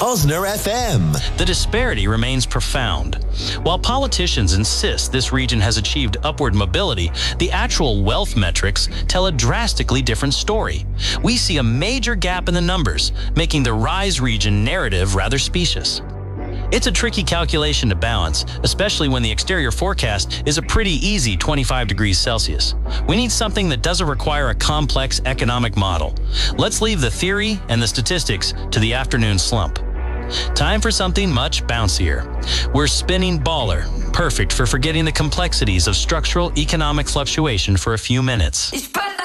Osner FM. The disparity remains profound. While politicians insist this region has achieved upward mobility, the actual wealth metrics tell a drastically different story. We see a major gap in the numbers, making the Rise region narrative rather specious. It's a tricky calculation to balance, especially when the exterior forecast is a pretty easy 25 degrees Celsius. We need something that doesn't require a complex economic model. Let's leave the theory and the statistics to the afternoon slump. Time for something much bouncier. We're spinning Baller, perfect for forgetting the complexities of structural economic fluctuation for a few minutes.